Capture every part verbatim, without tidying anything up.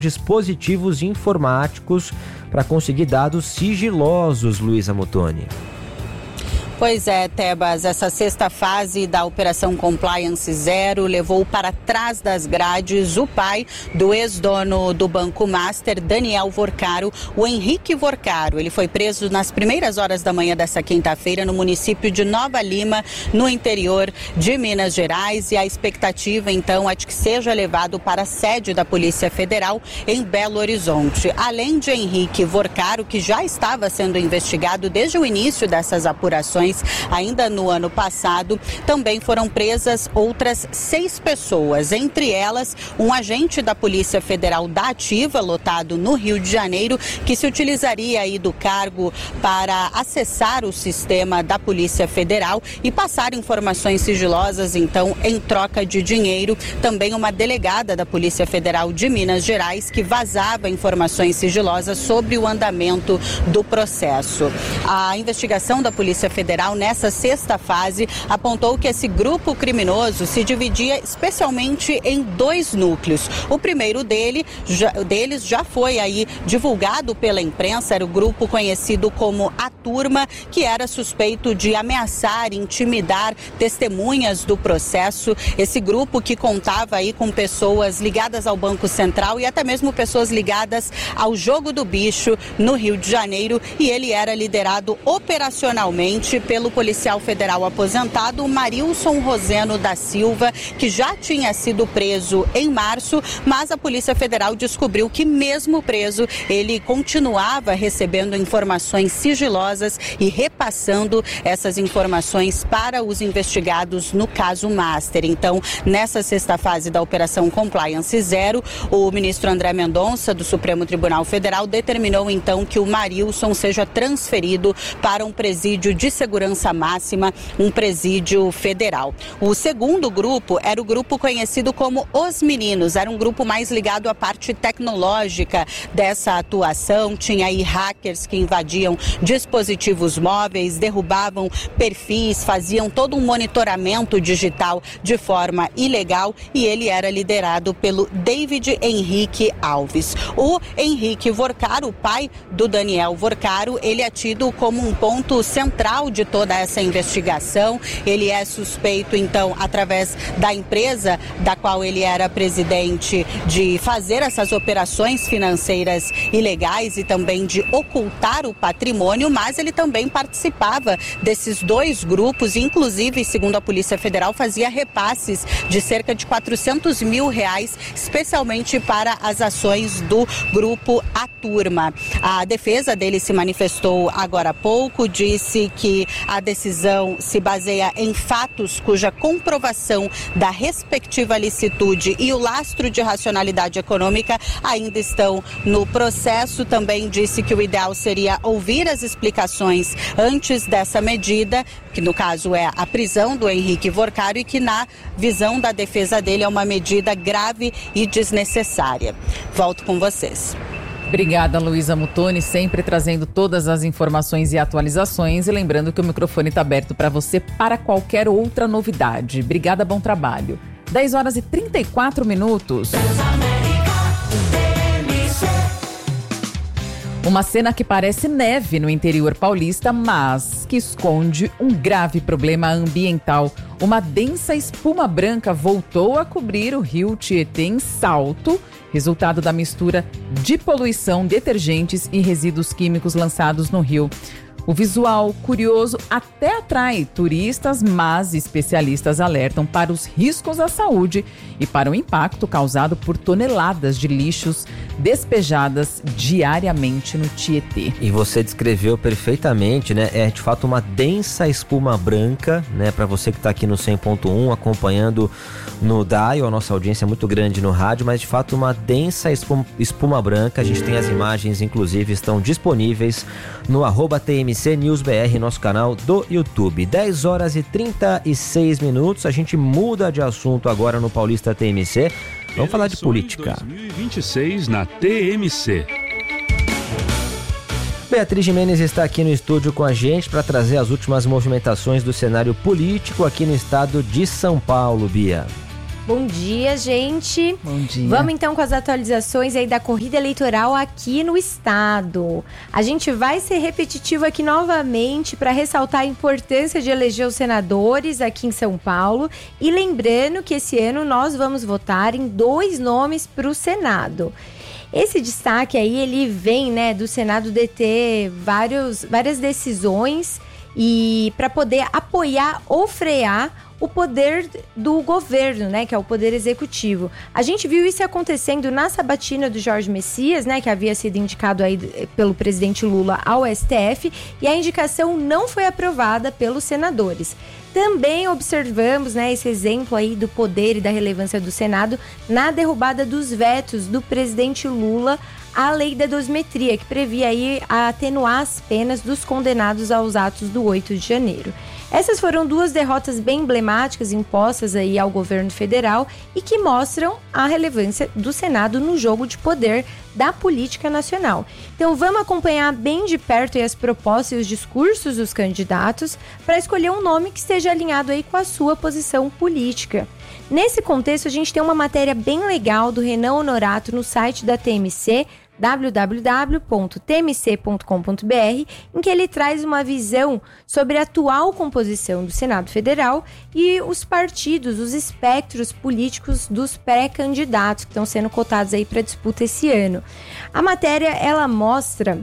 dispositivos informáticos para conseguir dados sigilosos, Luísa Muttoni. Pois é, Tebas, essa sexta fase da Operação Compliance Zero levou para trás das grades o pai do ex-dono do Banco Master, Daniel Vorcaro, o Henrique Vorcaro. Ele foi preso nas primeiras horas da manhã dessa quinta-feira no município de Nova Lima, no interior de Minas Gerais, e a expectativa, então, é de que seja levado para a sede da Polícia Federal em Belo Horizonte. Além de Henrique Vorcaro, que já estava sendo investigado desde o início dessas apurações, ainda no ano passado, também foram presas outras seis pessoas, entre elas um agente da Polícia Federal da Ativa, lotado no Rio de Janeiro, que se utilizaria aí do cargo para acessar o sistema da Polícia Federal e passar informações sigilosas, então, em troca de dinheiro. Também uma delegada da Polícia Federal de Minas Gerais, que vazava informações sigilosas sobre o andamento do processo. A investigação da Polícia Federal nessa sexta fase apontou que esse grupo criminoso se dividia especialmente em dois núcleos. O primeiro dele, já, deles já foi aí divulgado pela imprensa, era o grupo conhecido como A Turma, que era suspeito de ameaçar, intimidar testemunhas do processo. Esse grupo que contava aí com pessoas ligadas ao Banco Central e até mesmo pessoas ligadas ao Jogo do Bicho no Rio de Janeiro, e ele era liderado operacionalmente pelo policial federal aposentado Marilson Roseno da Silva, que já tinha sido preso em março, mas a Polícia Federal descobriu que, mesmo preso, ele continuava recebendo informações sigilosas e repassando essas informações para os investigados no caso Master. Então, nessa sexta fase da Operação Compliance Zero, o ministro André Mendonça, do Supremo Tribunal Federal, determinou então que o Marilson seja transferido para um presídio de segurança máxima, um presídio federal. O segundo grupo era o grupo conhecido como Os Meninos, era um grupo mais ligado à parte tecnológica dessa atuação. Tinha aí hackers que invadiam dispositivos móveis, derrubavam perfis, faziam todo um monitoramento digital de forma ilegal, e ele era liderado pelo David Henrique Alves. O Henrique Vorcaro, o pai do Daniel Vorcaro, ele é tido como um ponto central de toda essa investigação. Ele é suspeito, então, através da empresa da qual ele era presidente, de fazer essas operações financeiras ilegais e também de ocultar o patrimônio, mas ele também participava desses dois grupos, inclusive, segundo a Polícia Federal, fazia repasses de cerca de quatrocentos mil reais, especialmente para as ações do grupo A Turma. A defesa dele se manifestou agora há pouco, disse que a decisão se baseia em fatos cuja comprovação da respectiva licitude e o lastro de racionalidade econômica ainda estão no processo. Também disse que o ideal seria ouvir as explicações antes dessa medida, que no caso é a prisão do Henrique Vorcaro, e que na visão da defesa dele é uma medida grave e desnecessária. Volto com vocês. Obrigada, Luísa Muttoni, sempre trazendo todas as informações e atualizações, e lembrando que o microfone está aberto para você para qualquer outra novidade. Obrigada, bom trabalho. dez horas e trinta e quatro minutos. Uma cena que parece neve no interior paulista, mas que esconde um grave problema ambiental. Uma densa espuma branca voltou a cobrir o rio Tietê em Salto, resultado da mistura de poluição, detergentes e resíduos químicos lançados no rio. O visual curioso até atrai turistas, mas especialistas alertam para os riscos à saúde e para o impacto causado por toneladas de lixos despejadas diariamente no Tietê. E você descreveu perfeitamente, né? É de fato uma densa espuma branca, né? Para você que está aqui no cem ponto um acompanhando no dial, a nossa audiência é muito grande no rádio, mas de fato uma densa espuma, espuma branca. A gente tem as imagens, inclusive, estão disponíveis no arroba T M C News B R, nosso canal do YouTube. dez horas e trinta e seis minutos, a gente muda de assunto agora no Paulista T M C. Vamos falar de política. dois mil e vinte e seis na T M C. Beatriz Jimenez está aqui no estúdio com a gente para trazer as últimas movimentações do cenário político aqui no estado de São Paulo, Bia. Bom dia, gente. Bom dia. Vamos então com as atualizações aí da corrida eleitoral aqui no estado. A gente vai ser repetitivo aqui novamente para ressaltar a importância de eleger os senadores aqui em São Paulo. E lembrando que esse ano nós vamos votar em dois nomes para o Senado. Esse destaque aí, ele vem, né, do Senado deter vários, várias decisões e para poder apoiar ou frear o poder do governo, né, que é o poder executivo. A gente viu isso acontecendo na sabatina do Jorge Messias, né, que havia sido indicado aí pelo presidente Lula ao S T F, e a indicação não foi aprovada pelos senadores. Também observamos, né, esse exemplo aí do poder e da relevância do Senado na derrubada dos vetos do presidente Lula à lei da dosimetria, que previa aí atenuar as penas dos condenados aos atos do oito de janeiro. Essas foram duas derrotas bem emblemáticas impostas aí ao governo federal e que mostram a relevância do Senado no jogo de poder da política nacional. Então vamos acompanhar bem de perto aí as propostas e os discursos dos candidatos para escolher um nome que esteja alinhado aí com a sua posição política. Nesse contexto, a gente tem uma matéria bem legal do Renan Honorato no site da T M C, w w w ponto t m c ponto com ponto b r, em que ele traz uma visão sobre a atual composição do Senado Federal e os partidos, os espectros políticos dos pré-candidatos que estão sendo cotados aí para disputa esse ano. A matéria, ela mostra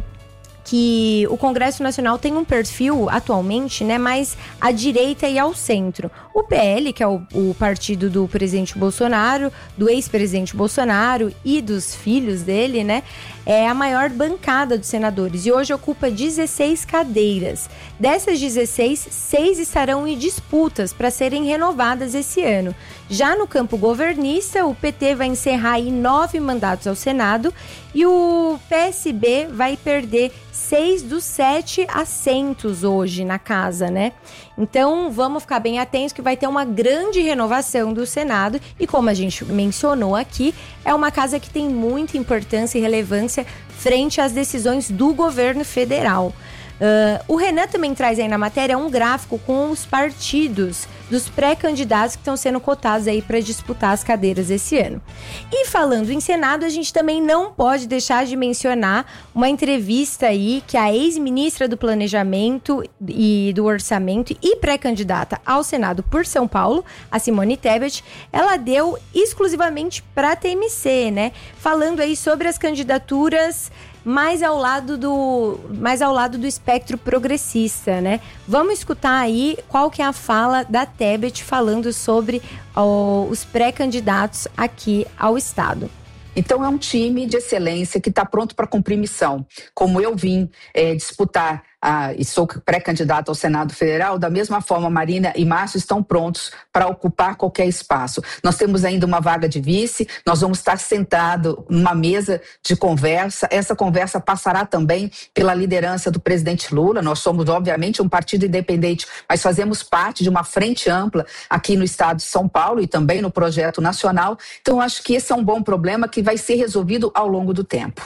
que o Congresso Nacional tem um perfil atualmente, né, mais à direita e ao centro. O P L, que é o, o partido do presidente Bolsonaro, do ex-presidente Bolsonaro e dos filhos dele, né, é a maior bancada dos senadores e hoje ocupa dezesseis cadeiras. Dessas dezesseis, seis estarão em disputas para serem renovadas esse ano. Já no campo governista, o P T vai encerrar aí nove mandatos ao Senado e o P S B vai perder seis dos sete assentos hoje na casa, né? Então, vamos ficar bem atentos que vai ter uma grande renovação do Senado e, como a gente mencionou aqui, é uma casa que tem muita importância e relevância frente às decisões do governo federal. Uh, o Renan também traz aí na matéria um gráfico com os partidos dos pré-candidatos que estão sendo cotados aí para disputar as cadeiras esse ano. E falando em Senado, a gente também não pode deixar de mencionar uma entrevista aí que a ex-ministra do Planejamento e do Orçamento e pré-candidata ao Senado por São Paulo, a Simone Tebet, ela deu exclusivamente para a T M C, né? Falando aí sobre as candidaturas mais ao lado do, mais ao lado do espectro progressista, né? Vamos escutar aí qual que é a fala da Tebet falando sobre ó, os pré-candidatos aqui ao Estado. Então é um time de excelência que está pronto para cumprir missão. Como eu vim é, disputar ah, e sou pré-candidato ao Senado Federal, da mesma forma Marina e Márcio estão prontos para ocupar qualquer espaço. Nós temos ainda uma vaga de vice, nós vamos estar sentados numa mesa de conversa. Essa conversa passará também pela liderança do presidente Lula. Nós somos, obviamente, um partido independente, mas fazemos parte de uma frente ampla aqui no estado de São Paulo e também no projeto nacional. Então, acho que esse é um bom problema que vai ser resolvido ao longo do tempo.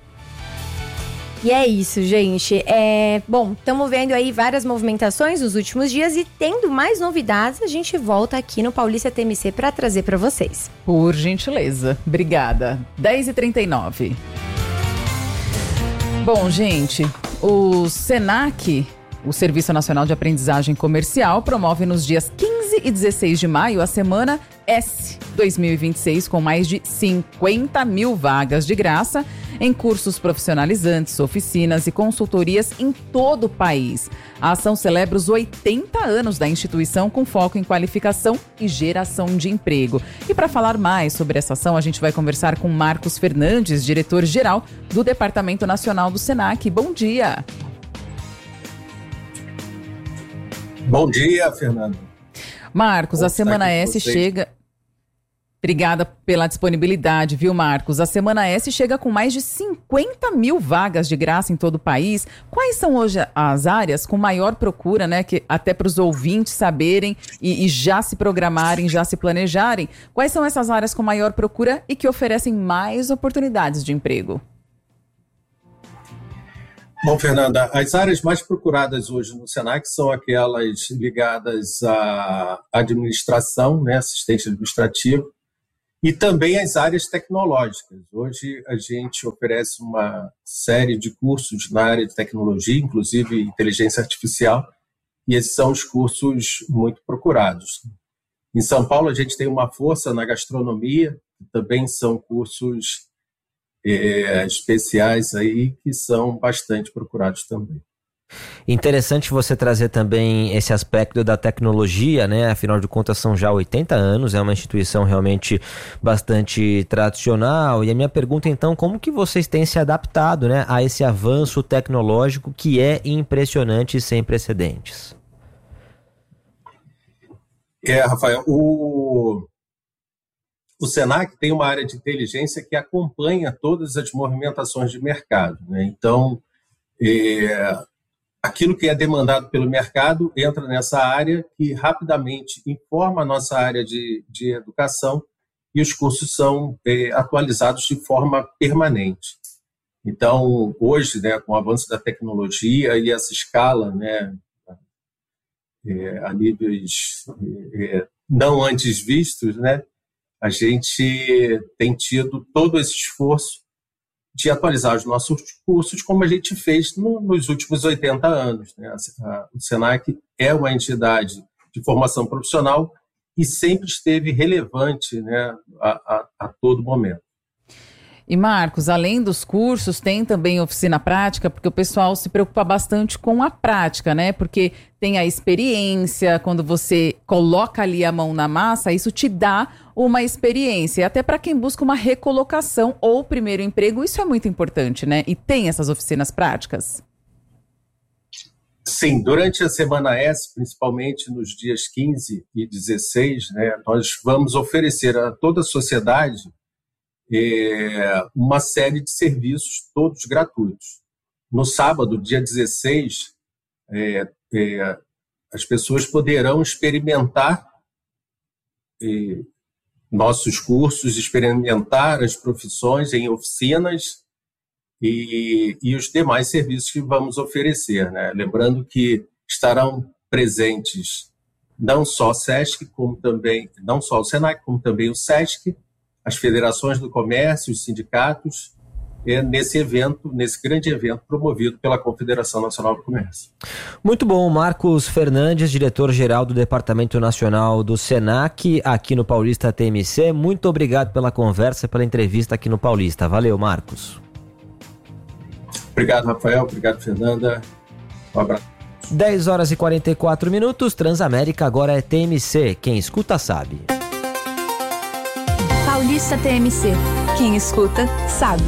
E é isso, gente. É, bom, estamos vendo aí várias movimentações nos últimos dias e tendo mais novidades, a gente volta aqui no Paulista T M C para trazer para vocês. Por gentileza. Obrigada. dez e trinta e nove. Bom, gente, o SENAC, o Serviço Nacional de Aprendizagem Comercial, promove nos dias quinze e dezesseis de maio a Semana S dois mil e vinte e seis, com mais de cinquenta mil vagas de graça em cursos profissionalizantes, oficinas e consultorias em todo o país. A ação celebra os oitenta anos da instituição com foco em qualificação e geração de emprego. E para falar mais sobre essa ação, a gente vai conversar com Marcos Fernandes, diretor-geral do Departamento Nacional do SENAC. Bom dia! Bom dia, Fernando. Marcos, Bom, a Semana S chega... Obrigada pela disponibilidade, viu, Marcos? A Semana S chega com mais de cinquenta mil vagas de graça em todo o país. Quais são hoje as áreas com maior procura, né? Que até para os ouvintes saberem e, e já se programarem, já se planejarem. Quais são essas áreas com maior procura e que oferecem mais oportunidades de emprego? Bom, Fernanda, as áreas mais procuradas hoje no Senac são aquelas ligadas à administração, né, assistente administrativo, e também as áreas tecnológicas. Hoje a gente oferece uma série de cursos na área de tecnologia, inclusive inteligência artificial, e esses são os cursos muito procurados. Em São Paulo a gente tem uma força na gastronomia, que também são cursos é, especiais aí, que são bastante procurados também. Interessante você trazer também esse aspecto da tecnologia, né? Afinal de contas são já oitenta anos, é uma instituição realmente bastante tradicional. E a minha pergunta então, como que vocês têm se adaptado, né, a esse avanço tecnológico que é impressionante e sem precedentes? É, Rafael, o, o Senac tem uma área de inteligência que acompanha todas as movimentações de mercado, né? Então, é, aquilo que é demandado pelo mercado entra nessa área que rapidamente informa a nossa área de, de educação e os cursos são é, atualizados de forma permanente. Então, hoje, né, com o avanço da tecnologia e essa escala, né, é, a níveis é, não antes vistos, né, a gente tem tido todo esse esforço de atualizar os nossos cursos, como a gente fez no, nos últimos oitenta anos. Né? A, a, o Senac é uma entidade de formação profissional e sempre esteve relevante, né, a, a, a todo momento. E Marcos, além dos cursos, tem também oficina prática, porque o pessoal se preocupa bastante com a prática, né? Porque tem a experiência, quando você coloca ali a mão na massa, isso te dá uma experiência. Até para quem busca uma recolocação ou primeiro emprego, isso é muito importante, né? E tem essas oficinas práticas? Sim, durante a Semana S, principalmente nos dias quinze e dezesseis, né, nós vamos oferecer a toda a sociedade É, uma série de serviços, todos gratuitos. No sábado, dia dezesseis, é, é, as pessoas poderão experimentar é, nossos cursos, experimentar as profissões em oficinas e, e os demais serviços que vamos oferecer, né? Lembrando que estarão presentes não só o SESC, como também, não só o Senac, como também o SESC, as federações do comércio, os sindicatos, é, nesse evento, nesse grande evento promovido pela Confederação Nacional do Comércio. Muito bom, Marcos Fernandes, diretor-geral do Departamento Nacional do Senac, aqui no Paulista T M C. Muito obrigado pela conversa, pela entrevista aqui no Paulista. Valeu, Marcos. Obrigado, Rafael. Obrigado, Fernanda. Um abraço. dez horas e quarenta e quatro minutos, Transamérica agora é T M C. Quem escuta sabe. Paulista T M C. Quem escuta, sabe.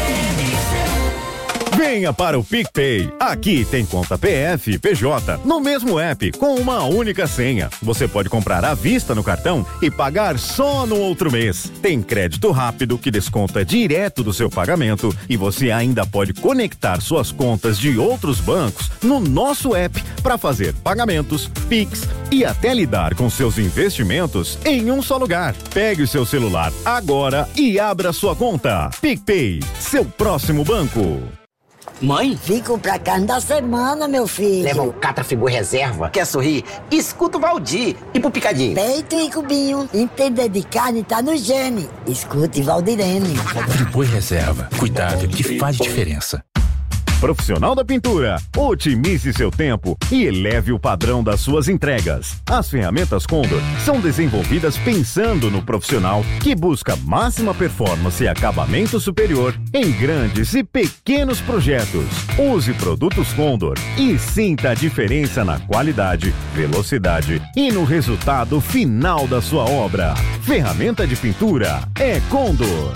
Venha para o PicPay. Aqui tem conta P F e P J no mesmo app, com uma única senha. Você pode comprar à vista no cartão e pagar só no outro mês. Tem crédito rápido que desconta direto do seu pagamento e você ainda pode conectar suas contas de outros bancos no nosso app para fazer pagamentos, Pix e até lidar com seus investimentos em um só lugar. Pegue o seu celular agora e abra sua conta. PicPay, seu próximo banco. Mãe? Fico pra carne da semana, meu filho. Leva um Catra Friboi Reserva. Quer sorrir? Escuta o Valdir. E pro picadinho? Peito e cubinho. Entender de carne tá no gene. Escute Valdirene. Friboi Reserva. Cuidado que faz diferença. Profissional da pintura, otimize seu tempo e eleve o padrão das suas entregas. As ferramentas Condor são desenvolvidas pensando no profissional que busca máxima performance e acabamento superior em grandes e pequenos projetos. Use produtos Condor e sinta a diferença na qualidade, velocidade e no resultado final da sua obra. Ferramenta de pintura é Condor.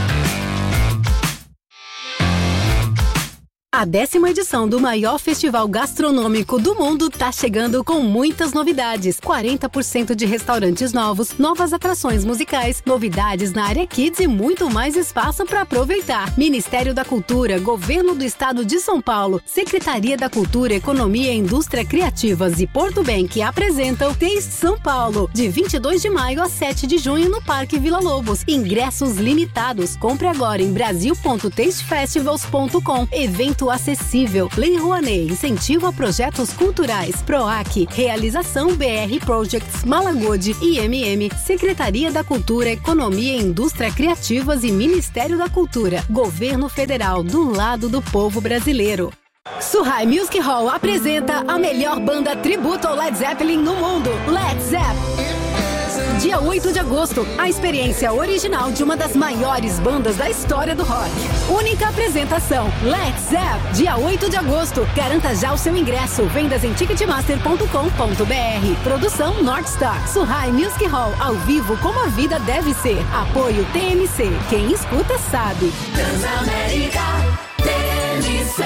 A décima edição do maior festival gastronômico do mundo tá chegando com muitas novidades. quarenta por cento de restaurantes novos, novas atrações musicais, novidades na área Kids e muito mais espaço para aproveitar. Ministério da Cultura, Governo do Estado de São Paulo, Secretaria da Cultura, Economia e Indústria Criativas e Porto Bank apresentam Taste São Paulo, de vinte e dois de maio a sete de junho no Parque Vila Lobos. Ingressos limitados. Compre agora em brasil ponto taste festivals ponto com. Evento financiamento acessível. Lei Rouanet, incentivo a projetos culturais. PROAC, realização B R Projects, Malagode, I M M, Secretaria da Cultura, Economia e Indústria Criativas e Ministério da Cultura. Governo Federal, do lado do povo brasileiro. Suhai Music Hall apresenta a melhor banda tributo ao Led Zeppelin no mundo, Led Zepp. Dia oito de agosto, a experiência original de uma das maiores bandas da história do rock. Única apresentação, Led Zepp. Dia oito de agosto, garanta já o seu ingresso. Vendas em ticketmaster ponto com ponto b r. Produção North Star. Suhai Music Hall, ao vivo como a vida deve ser. Apoio T M C. Quem escuta sabe. Transamérica T M C.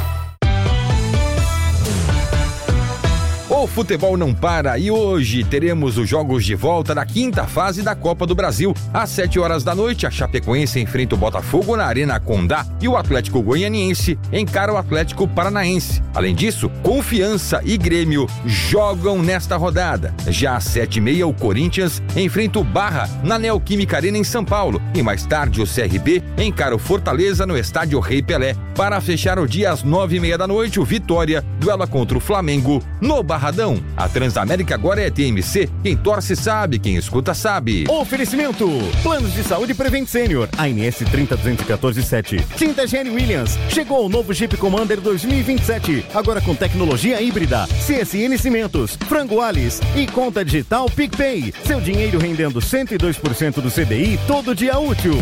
O futebol não para e hoje teremos os jogos de volta da quinta fase da Copa do Brasil. Às sete horas da noite, a Chapecoense enfrenta o Botafogo na Arena Condá e o Atlético Goianiense encara o Atlético Paranaense. Além disso, Confiança e Grêmio jogam nesta rodada. Já às sete e meia, o Corinthians enfrenta o Barra na Neoquímica Arena em São Paulo e mais tarde o C R B encara o Fortaleza no Estádio Rei Pelé. Para fechar o dia às nove e meia da noite, o Vitória duela contra o Flamengo no Barradão. A Transamérica agora é T M C. Quem torce sabe, quem escuta sabe. Oferecimento: Planos de Saúde Prevent Senior, A N S trinta duzentos e quatorze sete. Tinta Gene Williams. Chegou o novo Jeep Commander dois mil e vinte e sete, agora com tecnologia híbrida. C S N Cimentos, Frango Alice e conta digital PicPay. Seu dinheiro rendendo cento e dois por cento do C D I todo dia útil.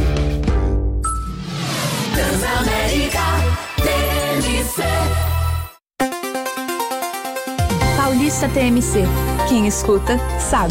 Transamérica T M C. Paulista T M C. Quem escuta, sabe.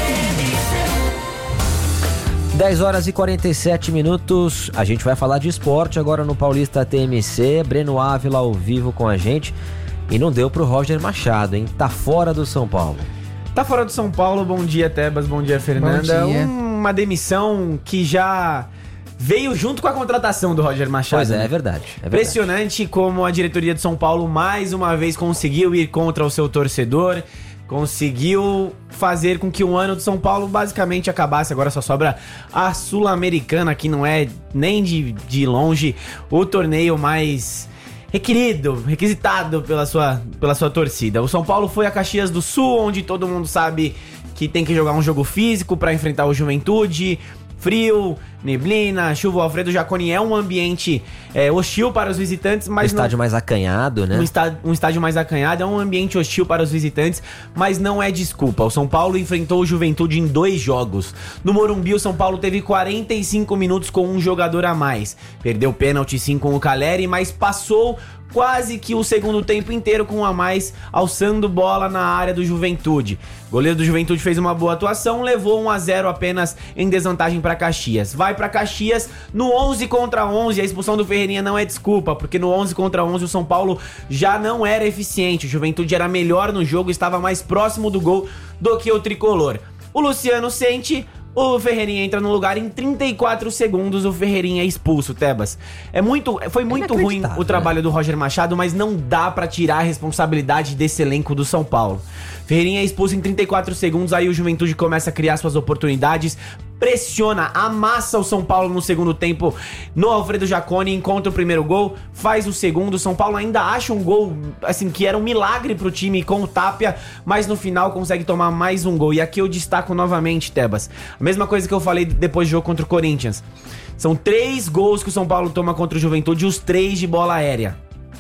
dez horas e quarenta e sete minutos. A gente vai falar de esporte agora no Paulista T M C. Breno Ávila ao vivo com a gente. E não deu pro Roger Machado, hein? Tá fora do São Paulo. Tá fora do São Paulo. Bom dia, Tebas. Bom dia, Fernanda. Bom dia. Uma demissão que já veio junto com a contratação do Roger Machado. Pois é, é verdade. É verdade. Impressionante como a diretoria de São Paulo mais uma vez conseguiu ir contra o seu torcedor, conseguiu fazer com que o ano de São Paulo basicamente acabasse. Agora só sobra a Sul-Americana, que não é nem de, de longe o torneio mais requerido, requisitado pela sua, pela sua torcida. O São Paulo foi a Caxias do Sul, onde todo mundo sabe que tem que jogar um jogo físico para enfrentar o Juventude. Frio, neblina, chuva. O Alfredo Jaconi é um ambiente é, hostil para os visitantes, mas um estádio não, mais acanhado, né? Um estádio, um estádio mais acanhado, é um ambiente hostil para os visitantes, mas não é desculpa. O São Paulo enfrentou o Juventude em dois jogos. No Morumbi, o São Paulo teve quarenta e cinco minutos com um jogador a mais. Perdeu pênalti sim com o Caleri, mas passou quase que o segundo tempo inteiro com um a mais, alçando bola na área do Juventude. O goleiro do Juventude fez uma boa atuação, levou um a zero apenas em desvantagem para Caxias. Vai para Caxias no onze contra onze, a expulsão do Ferreirinha não é desculpa, porque no onze contra onze o São Paulo já não era eficiente. O Juventude era melhor no jogo, estava mais próximo do gol do que o tricolor. O Luciano sente, o Ferreirinha entra no lugar, em trinta e quatro segundos o Ferreirinha é expulso, Tebas. É muito, foi muito ruim o trabalho né? do Roger Machado, mas não dá pra tirar a responsabilidade desse elenco do São Paulo. Ferreirinha é expulso em trinta e quatro segundos, aí o Juventude começa a criar suas oportunidades, pressiona, amassa o São Paulo no segundo tempo no Alfredo Jaconi, encontra o primeiro gol, faz o segundo. O São Paulo ainda acha um gol, assim, que era um milagre pro time com o Tapia, mas no final consegue tomar mais um gol. E aqui eu destaco novamente, Tebas, a mesma coisa que eu falei depois do jogo contra o Corinthians. São três gols que o São Paulo toma contra o Juventude, os três de bola aérea.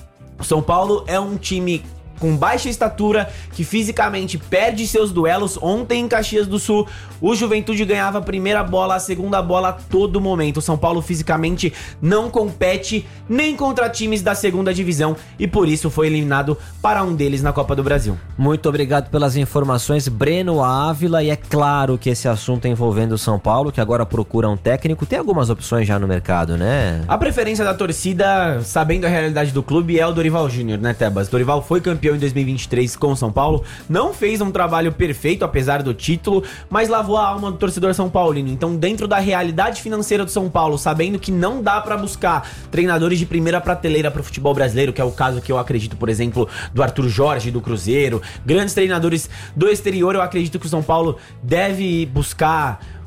O São Paulo é um time com baixa estatura, que fisicamente perde seus duelos. Ontem em Caxias do Sul, o Juventude ganhava a primeira bola, a segunda bola a todo momento. O São Paulo fisicamente não compete nem contra times da segunda divisão e por isso foi eliminado para um deles na Copa do Brasil. Muito obrigado pelas informações, Breno Ávila. E é claro que esse assunto envolvendo o São Paulo, que agora procura um técnico, tem algumas opções já no mercado, né? A preferência da torcida, sabendo a realidade do clube, é o Dorival Júnior, né, Tebas? Dorival foi campeão em dois mil e vinte e três com o São Paulo, não fez um trabalho perfeito apesar do título, mas lavou a alma do torcedor são paulino. Então, dentro da realidade financeira do São Paulo, sabendo que não dá pra buscar treinadores de primeira prateleira pro futebol brasileiro, que é o caso que eu acredito, por exemplo, do Arthur Jorge, do Cruzeiro, grandes treinadores do exterior, eu acredito que o São Paulo deve buscar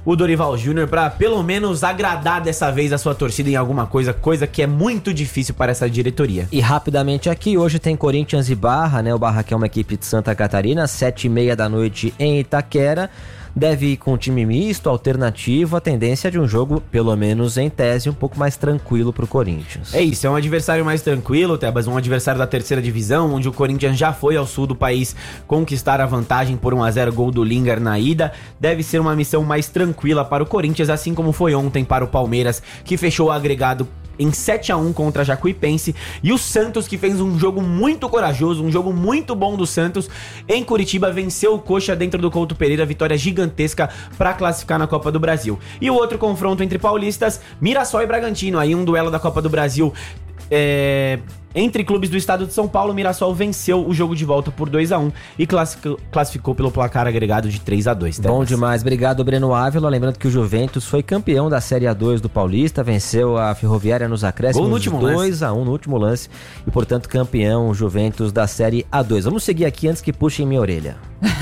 o Dorival Júnior para pelo menos agradar dessa vez a sua torcida em alguma coisa, coisa que é muito difícil para essa diretoria. E rapidamente aqui, hoje tem Corinthians e Barra, né? O Barra que é uma equipe de Santa Catarina, sete e meia da noite em Itaquera. Deve ir com um time misto, alternativo, a tendência de um jogo, pelo menos em tese, um pouco mais tranquilo pro Corinthians. É isso, é um adversário mais tranquilo, Tebas, um adversário da terceira divisão, onde o Corinthians já foi ao sul do país conquistar a vantagem por um a zero, gol do Lingard na ida. Deve ser uma missão mais tranquila para o Corinthians, assim como foi ontem para o Palmeiras, que fechou o agregado em sete a um contra a Jacuipense, e o Santos, que fez um jogo muito corajoso, um jogo muito bom do Santos em Curitiba, venceu o Coxa dentro do Couto Pereira, vitória gigantesca para classificar na Copa do Brasil. E o outro confronto entre paulistas, Mirassol e Bragantino, aí um duelo da Copa do Brasil é... entre clubes do estado de São Paulo. O Mirassol venceu o jogo de volta por dois a um e classificou, classificou pelo placar agregado de três a dois. Bom demais, obrigado Breno Ávila. Lembrando que o Juventus foi campeão da Série A dois do Paulista, venceu a Ferroviária nos acréscimos, dois a um no último lance e, portanto, campeão o Juventus da Série A dois. Vamos seguir aqui antes que puxem minha orelha.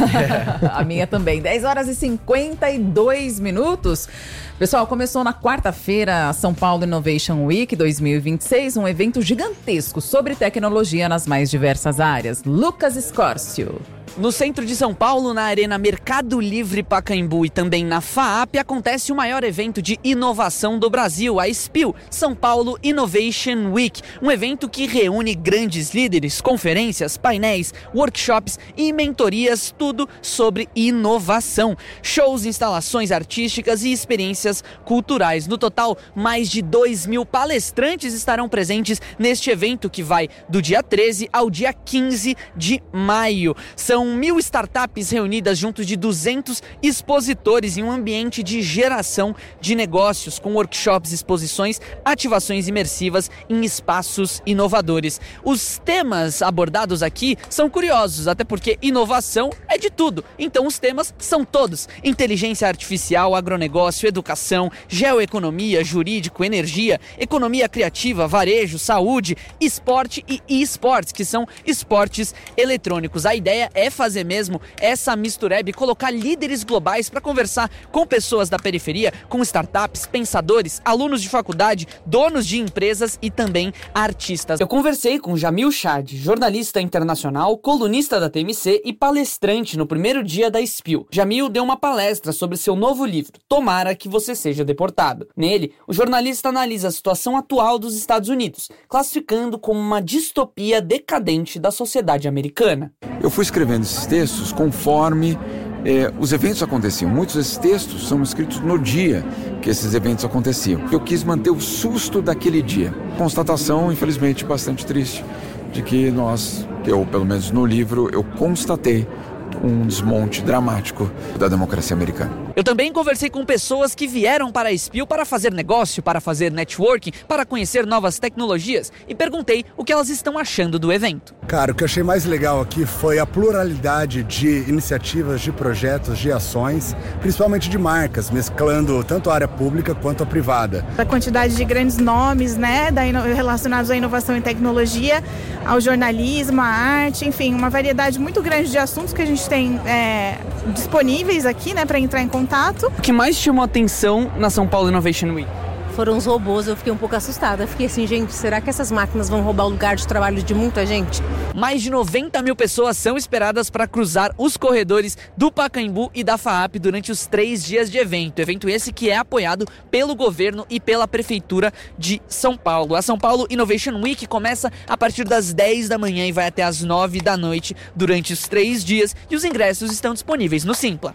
A minha também. dez horas e cinquenta e dois minutos. Pessoal, começou na quarta-feira a São Paulo Innovation Week dois mil e vinte e seis, um evento gigantesco sobre tecnologia nas mais diversas áreas. Lucas Escórcio. No centro de São Paulo, na Arena Mercado Livre Pacaembu e também na FAAP, acontece o maior evento de inovação do Brasil, a SPIL, São Paulo Innovation Week. Um evento que reúne grandes líderes, conferências, painéis, workshops e mentorias, tudo sobre inovação. Shows, instalações artísticas e experiências culturais. No total, mais de dois mil palestrantes estarão presentes neste evento que vai do dia treze ao dia quinze de maio. São mil startups reunidas junto de duzentos expositores em um ambiente de geração de negócios, com workshops, exposições, ativações imersivas em espaços inovadores. Os temas abordados aqui são curiosos, até porque inovação é de tudo. Então os temas são todos: inteligência artificial, agronegócio, educação, geoeconomia, jurídico, energia, economia criativa, varejo, saúde, esporte e e-sports, que são esportes eletrônicos. A ideia é fazer mesmo essa mistureba, colocar líderes globais para conversar com pessoas da periferia, com startups, pensadores, alunos de faculdade, donos de empresas e também artistas. Eu conversei com Jamil Chad, jornalista internacional, colunista da T M C e palestrante no primeiro dia da SPIL. Jamil deu uma palestra sobre seu novo livro, Tomara que Você Seja Deportado. Nele, o jornalista analisa a situação atual dos Estados Unidos, classificando como uma distopia decadente da sociedade americana. Eu fui escrevendo esses textos conforme eh, os eventos aconteciam. Muitos desses textos são escritos no dia que esses eventos aconteciam. Eu quis manter o susto daquele dia. Constatação, infelizmente, bastante triste, de que nós, eu pelo menos no livro, eu constatei um desmonte dramático da democracia americana. Eu também conversei com pessoas que vieram para a SPIL para fazer negócio, para fazer networking, para conhecer novas tecnologias e perguntei o que elas estão achando do evento. Cara, o que eu achei mais legal aqui foi a pluralidade de iniciativas, de projetos, de ações, principalmente de marcas, mesclando tanto a área pública quanto a privada. A quantidade de grandes nomes, né, da ino- relacionados à inovação e tecnologia, ao jornalismo, à arte, enfim, uma variedade muito grande de assuntos que a gente tem é, disponíveis aqui, né, para entrar em contato. O que mais chamou a atenção na São Paulo Innovation Week? Foram os robôs. Eu fiquei um pouco assustada. Fiquei assim, gente, será que essas máquinas vão roubar o lugar de trabalho de muita gente? Mais de noventa mil pessoas são esperadas para cruzar os corredores do Pacaembu e da FAAP durante os três dias de evento. Evento esse que é apoiado pelo governo e pela Prefeitura de São Paulo. A São Paulo Innovation Week começa a partir das dez da manhã e vai até as nove da noite durante os três dias e os ingressos estão disponíveis no Simpla.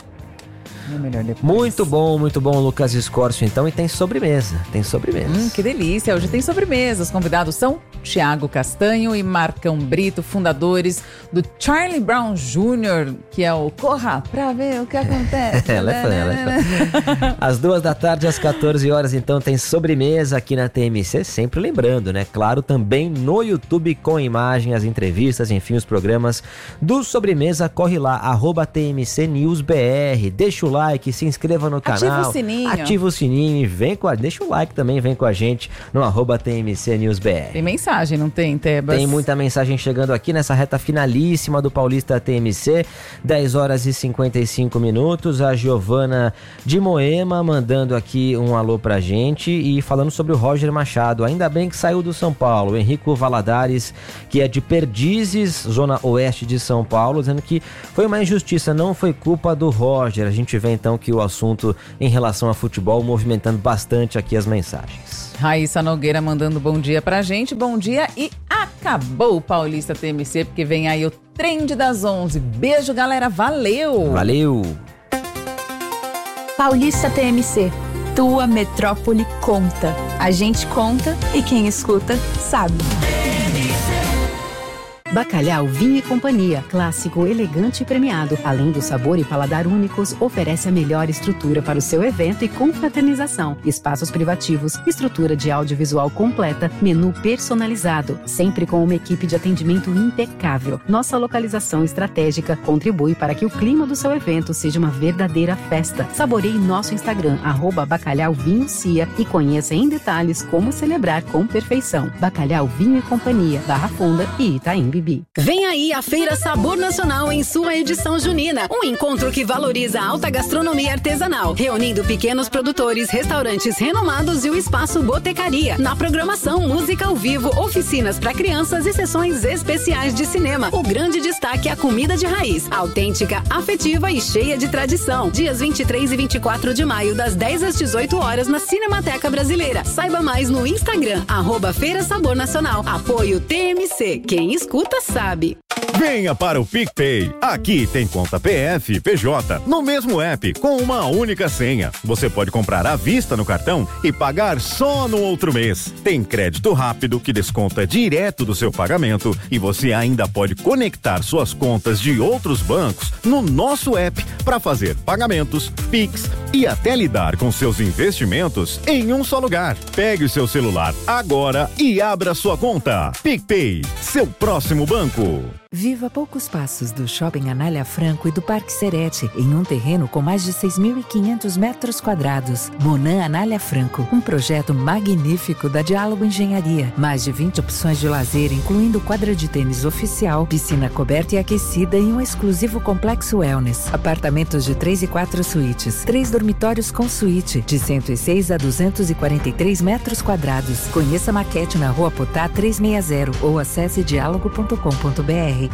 Muito bom, muito bom, Lucas Escórcio, então, e tem sobremesa, tem sobremesa. Hum, que delícia, hoje tem sobremesa. Os convidados são Thiago Castanho e Marcão Brito, fundadores do Charlie Brown Júnior, que é o Corra Pra Ver o que Acontece. Ela é fã, ela é fã. Às duas da tarde, às quatorze horas, então, tem sobremesa aqui na T M C, sempre lembrando, né? Claro, também no YouTube com imagem, as entrevistas, enfim, os programas do Sobremesa. Corre lá, arroba T M C News B R, deixa o like, se inscreva no canal. Ativa o sininho. Ativa o sininho e vem com a... Deixa o like também, vem com a gente no arroba T M C News B R. Tem mensagem. mensagem, não tem, Tebas? Tem muita mensagem chegando aqui nessa reta finalíssima do Paulista T M C, dez horas e cinquenta e cinco minutos. A Giovana de Moema mandando aqui um alô pra gente e falando sobre o Roger Machado. Ainda bem que saiu do São Paulo. O Henrico Valadares, que é de Perdizes, zona oeste de São Paulo, dizendo que foi uma injustiça, não foi culpa do Roger. A gente vê então que o assunto em relação a futebol movimentando bastante aqui as mensagens. Raíssa Nogueira mandando bom dia pra gente, bom dia e acabou o Paulista T M C, porque vem aí o Trend das onze. Beijo, galera, valeu! Valeu! Paulista T M C, tua metrópole conta. A gente conta e quem escuta sabe. Bacalhau Vinho e Companhia, clássico, elegante e premiado. Além do sabor e paladar únicos, oferece a melhor estrutura para o seu evento e confraternização. Espaços privativos, estrutura de audiovisual completa, menu personalizado, sempre com uma equipe de atendimento impecável. Nossa localização estratégica contribui para que o clima do seu evento seja uma verdadeira festa. Saboreie nosso Instagram, arroba Bacalhau Vinho Cia, e conheça em detalhes como celebrar com perfeição. Bacalhau Vinho e Companhia, Barra Funda e Itaim Bibi. Vem aí a Feira Sabor Nacional em sua edição junina. Um encontro que valoriza a alta gastronomia artesanal, reunindo pequenos produtores, restaurantes renomados e o espaço Botecaria. Na programação, música ao vivo, oficinas para crianças e sessões especiais de cinema. O grande destaque é a comida de raiz, autêntica, afetiva e cheia de tradição. Dias vinte e três e vinte e quatro de maio, das dez às dezoito horas, na Cinemateca Brasileira. Saiba mais no Instagram, arroba Feira Sabor Nacional. Apoio T M C. Quem escuta sabe. Venha para o PicPay. Aqui tem conta P F, P J, no mesmo app, com uma única senha. Você pode comprar à vista no cartão e pagar só no outro mês. Tem crédito rápido que desconta direto do seu pagamento e você ainda pode conectar suas contas de outros bancos no nosso app para fazer pagamentos, Pix e até lidar com seus investimentos em um só lugar. Pegue o seu celular agora e abra sua conta. PicPay, seu próximo banco. Viva a poucos passos do Shopping Anália Franco e do Parque Serete, em um terreno com mais de seis mil e quinhentos metros quadrados. Monan Anália Franco, um projeto magnífico da Diálogo Engenharia. Mais de vinte opções de lazer, incluindo quadra de tênis oficial, piscina coberta e aquecida e um exclusivo complexo wellness. Apartamentos de três e quatro suítes, três dormitórios com suíte, de cento e seis a duzentos e quarenta e três metros quadrados. Conheça a maquete na Rua Potá trezentos e sessenta ou acesse diálogo ponto com ponto br.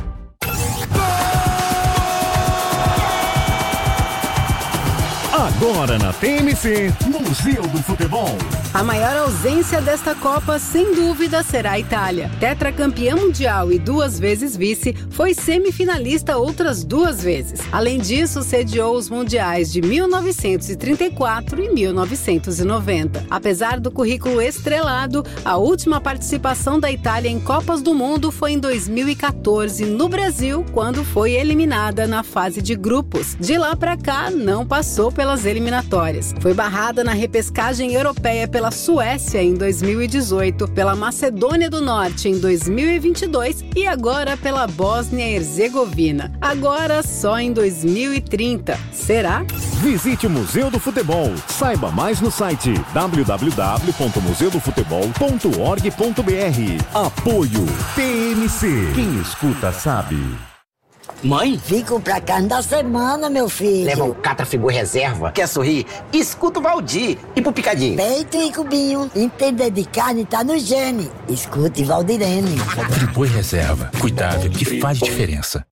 Agora na T M C, Museu do Futebol. A maior ausência desta Copa, sem dúvida, será a Itália. Tetracampeã mundial e duas vezes vice, foi semifinalista outras duas vezes. Além disso, sediou os mundiais de mil novecentos e trinta e quatro e mil novecentos e noventa. Apesar do currículo estrelado, a última participação da Itália em Copas do Mundo foi em dois mil e quatorze, no Brasil, quando foi eliminada na fase de grupos. De lá pra cá, não passou pelas eliminatórias. Foi barrada na repescagem europeia pela Suécia em dois mil e dezoito, pela Macedônia do Norte em dois mil e vinte e dois e agora pela Bósnia e Herzegovina. Agora só em dois mil e trinta. Será? Visite o Museu do Futebol. Saiba mais no site w w w ponto museu do futebol ponto org ponto br. Apoio T M C. Quem escuta sabe. Mãe? Fico pra cá da semana, meu filho. Leva o Catrafigor Reserva. Quer sorrir? Escuta o Valdir. E pro Picadinho? Peito e cubinho. Entender de carne tá no gene. Escute Valdirene. Friboi Reserva. Cuidado que faz diferença.